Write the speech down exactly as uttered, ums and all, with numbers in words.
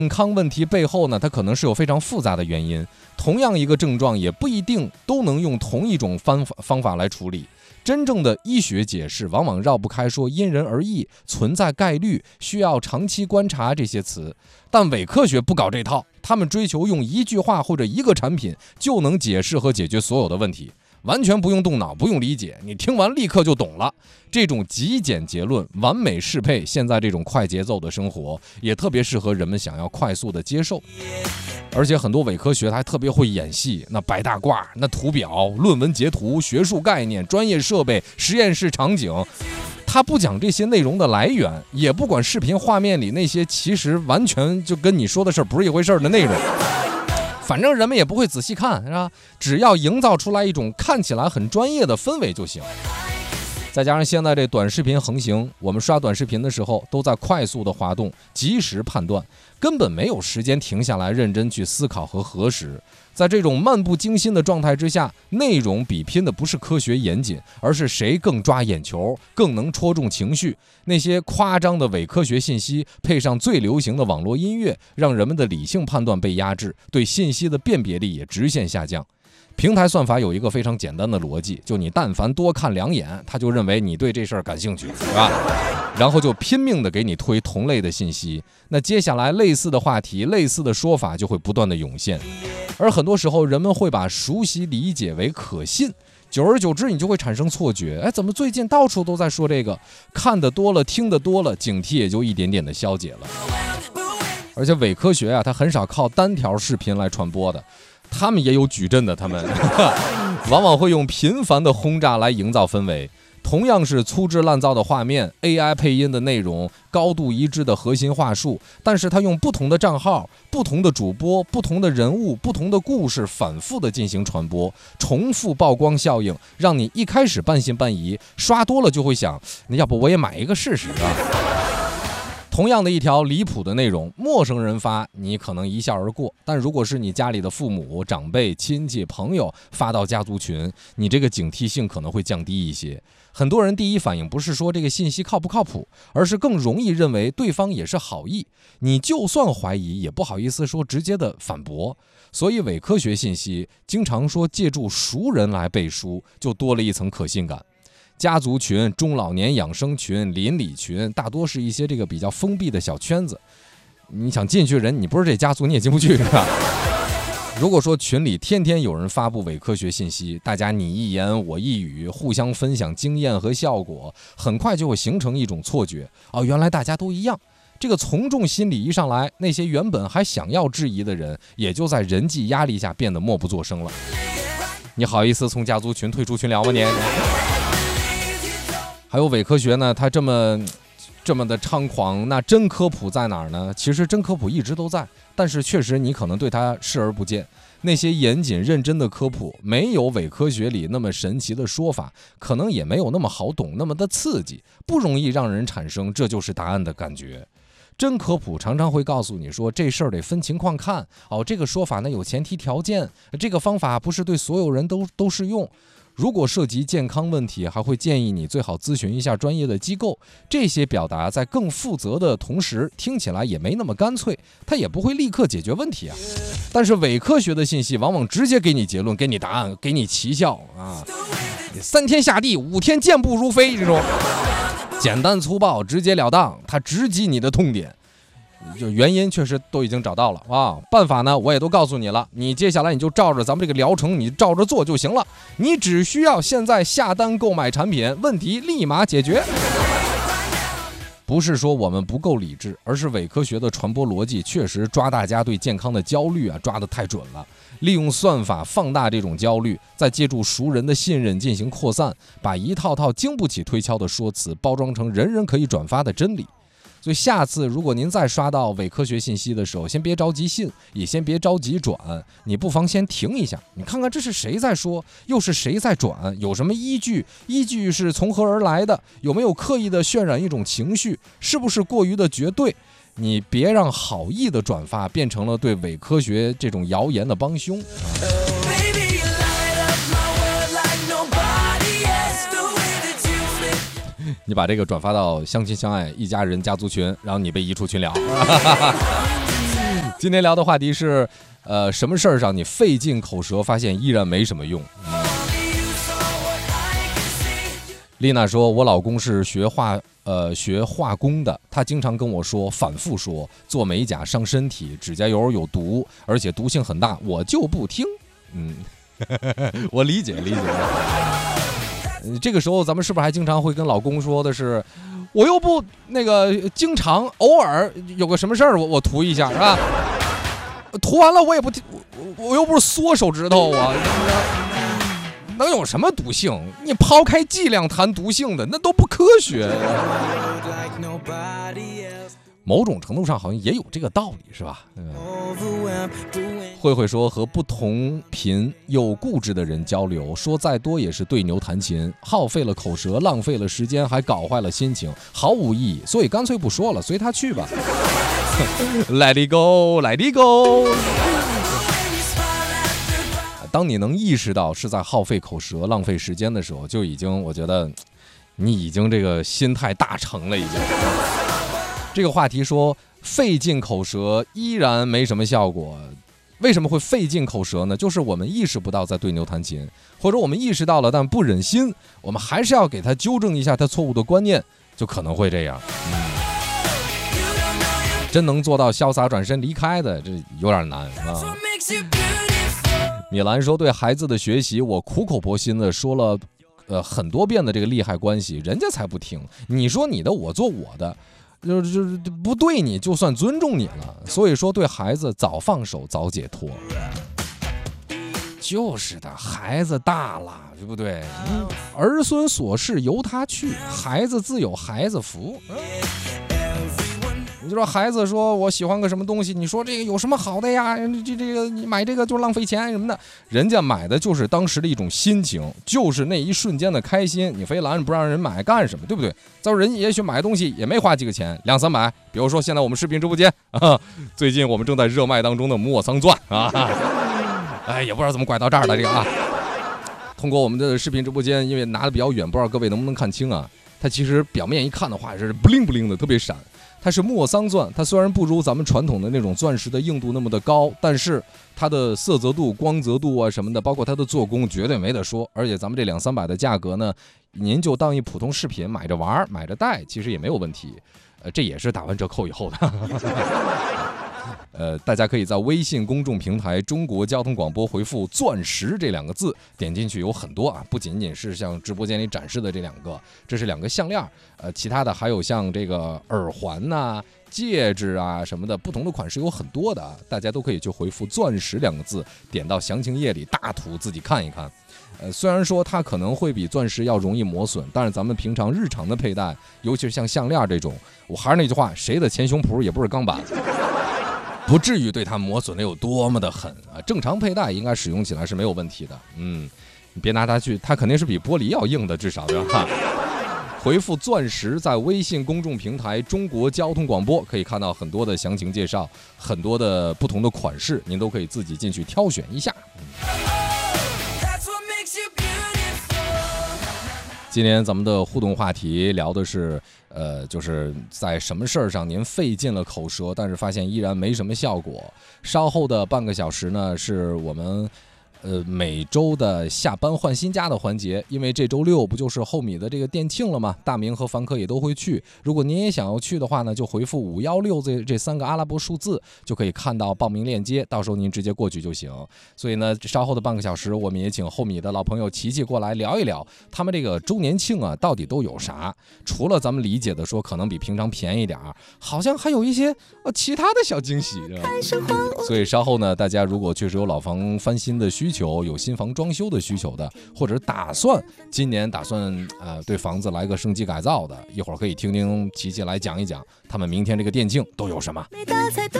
健康问题背后呢，它可能是有非常复杂的原因。同样一个症状，也不一定都能用同一种方法方法来处理。真正的医学解释往往绕不开说因人而异、存在概率、需要长期观察这些词。但伪科学不搞这套，他们追求用一句话或者一个产品就能解释和解决所有的问题。完全不用动脑，不用理解，你听完立刻就懂了。这种极简结论完美适配现在这种快节奏的生活，也特别适合人们想要快速的接受。而且很多伪科学还特别会演戏，那白大褂、那图表、论文截图、学术概念、专业设备、实验室场景，他不讲这些内容的来源，也不管视频画面里那些其实完全就跟你说的事儿不是一回事儿的内容。反正人们也不会仔细看，是吧？只要营造出来一种看起来很专业的氛围就行。再加上现在这短视频横行，我们刷短视频的时候都在快速的滑动，及时判断，根本没有时间停下来认真去思考和核实。在这种漫不经心的状态之下，内容比拼的不是科学严谨，而是谁更抓眼球，更能戳中情绪。那些夸张的伪科学信息配上最流行的网络音乐，让人们的理性判断被压制，对信息的辨别力也直线下降。平台算法有一个非常简单的逻辑，就你但凡多看两眼，他就认为你对这事儿感兴趣，是吧？然后就拼命的给你推同类的信息，那接下来类似的话题、类似的说法就会不断的涌现。而很多时候人们会把熟悉理解为可信，久而久之你就会产生错觉，哎，怎么最近到处都在说这个？看得多了，听得多了，警惕也就一点点的消解了。而且伪科学啊，它很少靠单条视频来传播的，他们也有矩阵的，他们往往会用频繁的轰炸来营造氛围。同样是粗制滥造的画面 ，A I 配音的内容，高度一致的核心话术，但是他用不同的账号、不同的主播、不同的人物、不同的故事反复的进行传播，重复曝光效应，让你一开始半信半疑，刷多了就会想，那要不我也买一个试试啊。同样的一条离谱的内容，陌生人发你可能一笑而过，但如果是你家里的父母、长辈、亲戚、朋友发到家族群，你这个警惕性可能会降低一些。很多人第一反应不是说这个信息靠不靠谱，而是更容易认为对方也是好意，你就算怀疑也不好意思说直接的反驳。所以伪科学信息经常说借助熟人来背书，就多了一层可信感。家族群、中老年养生群、邻里群，大多是一些这个比较封闭的小圈子。你想进去人，你不是这家族你也进不去，是吧？如果说群里天天有人发布伪科学信息，大家你一言我一语，互相分享经验和效果，很快就会形成一种错觉，哦，原来大家都一样。这个从众心理一上来，那些原本还想要质疑的人，也就在人际压力下变得默不作声了。你好意思从家族群退出群聊吗你？还有伪科学呢，它这么这么的猖狂，那真科普在哪儿呢？其实真科普一直都在，但是确实你可能对它视而不见。那些严谨认真的科普，没有伪科学里那么神奇的说法，可能也没有那么好懂，那么的刺激，不容易让人产生这就是答案的感觉。真科普常常会告诉你说，这事儿得分情况看，哦，这个说法呢有前提条件，这个方法不是对所有人都都适用。如果涉及健康问题，还会建议你最好咨询一下专业的机构。这些表达在更负责的同时，听起来也没那么干脆，它也不会立刻解决问题啊。但是伪科学的信息往往直接给你结论，给你答案，给你奇效啊！三天下地，五天健步如飞，这种简单粗暴、直截了当，它直击你的痛点。就原因确实都已经找到了啊，办法呢我也都告诉你了，你接下来你就照着咱们这个疗程，你照着做就行了，你只需要现在下单购买产品，问题立马解决。不是说我们不够理智，而是伪科学的传播逻辑确实抓大家对健康的焦虑啊，抓得太准了，利用算法放大这种焦虑，再借助熟人的信任进行扩散，把一套套经不起推敲的说辞包装成人人可以转发的真理。所以下次如果您再刷到伪科学信息的时候，先别着急信，也先别着急转，你不妨先停一下，你看看这是谁在说，又是谁在转，有什么依据，依据是从何而来的，有没有刻意的渲染一种情绪，是不是过于的绝对。你别让好意的转发变成了对伪科学这种谣言的帮凶。你把这个转发到相亲相爱一家人家族群，然后你被移出群聊。 今天聊的话题是，呃，什么事儿上你费尽口舌，发现依然没什么用。嗯丽娜说，我老公是学化呃学化工的，他经常跟我说，反复说做美甲伤身体，指甲油有毒，而且毒性很大，我就不听。嗯，我理解理解。这个时候咱们是不是还经常会跟老公说的是，我又不那个经常偶尔有个什么事儿，我我涂一下是吧？涂完了我也不我我又不是缩手指头啊。能有什么毒性？你抛开剂量谈毒性的，那都不科学。某种程度上好像也有这个道理，是吧？嗯、慧慧说，和不同频又固执的人交流，说再多也是对牛弹琴，耗费了口舌，浪费了时间，还搞坏了心情，毫无意义。所以干脆不说了，随他去吧。Let it go, let it go。当你能意识到是在耗费口舌、浪费时间的时候，就已经，我觉得你已经这个心态大成了，已经。这个话题说费尽口舌依然没什么效果，为什么会费尽口舌呢？就是我们意识不到在对牛弹琴，或者我们意识到了但不忍心，我们还是要给他纠正一下他错误的观念，就可能会这样。嗯，真能做到潇洒转身离开的，这有点难啊。米兰说，对孩子的学习，我苦口婆心的说了，呃很多遍的这个利害关系，人家才不听。你说你的，我做我的，就就不对你，就算尊重你了。所以说，对孩子早放手，早解脱。就是的，孩子大了，对不对？嗯、儿孙琐事由他去，孩子自有孩子福。嗯你就说孩子说我喜欢个什么东西，你说这个有什么好的呀？这这个你买这个就浪费钱什么的，人家买的就是当时的一种心情，就是那一瞬间的开心。你非拦着不让人买干什么？对不对？再说人也许买东西也没花几个钱，两三百。比如说现在我们视频直播间啊，最近我们正在热卖当中的莫桑钻啊，哎也不知道怎么拐到这儿了这个啊。通过我们的视频直播间，因为拿的比较远，不知道各位能不能看清啊？它其实表面一看的话是不灵不灵的，特别闪。它是莫桑钻，它虽然不如咱们传统的那种钻石的硬度那么的高，但是它的色泽度、光泽度啊什么的，包括它的做工绝对没得说。而且咱们这两三百的价格呢，您就当一普通饰品买着玩，买着戴，其实也没有问题。呃，这也是打完折扣以后的。呃，大家可以在微信公众平台中国交通广播回复钻石这两个字，点进去有很多啊，不仅仅是像直播间里展示的这两个，这是两个项链，呃，其他的还有像这个耳环呐、啊、戒指啊什么的，不同的款式有很多的啊，大家都可以去回复钻石两个字，点到详情页里大图自己看一看。呃，虽然说它可能会比钻石要容易磨损，但是咱们平常日常的佩戴，尤其是像项链这种，我还是那句话，谁的前胸脯也不是钢板。不至于对它磨损的有多么的狠啊！正常佩戴应该使用起来是没有问题的。嗯，你别拿它去，它肯定是比玻璃要硬的，至少对吧？回复钻石，在微信公众平台中国交通广播可以看到很多的详情介绍，很多的不同的款式，您都可以自己进去挑选一下。嗯今天咱们的互动话题聊的是，呃，就是在什么事儿上您费尽了口舌，但是发现依然没什么效果。稍后的半个小时呢，是我们呃每周的下班换新家的环节，因为这周六不就是后米的这个店庆了吗？大明和凡客也都会去。如果您也想要去的话呢，就回复五幺六这这三个阿拉伯数字，就可以看到报名链接，到时候您直接过去就行。所以呢，稍后的半个小时，我们也请后米的老朋友琪琪过来聊一聊，他们这个周年庆啊，到底都有啥？除了咱们理解的说可能比平常便宜点儿，好像还有一些呃其他的小惊喜。所以稍后呢，大家如果确实有老房翻新的需求，有新房装修的需求的，或者打算今年打算呃对房子来个升级改造的，一会儿可以听听琪琪来讲一讲他们明天这个店庆都有什么。